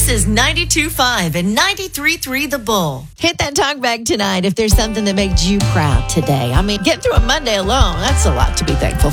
is 92.5 and 93.3 The Bull. Hit that talk bag tonight if there's something that made you proud today. I mean, getting through a Monday alone, that's a lot to be thankful